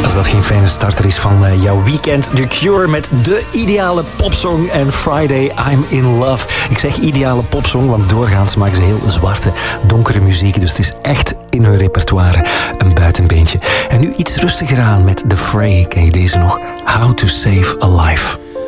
Als dat geen fijne starter is van jouw weekend. The Cure met de ideale popsong en Friday I'm in Love. Ik zeg ideale popsong, want doorgaans maken ze heel zwarte, donkere muziek. Dus het is echt in hun repertoire een buitenbeentje. En nu iets rustiger aan met The Fray. Ken je deze nog? How to Save a Life.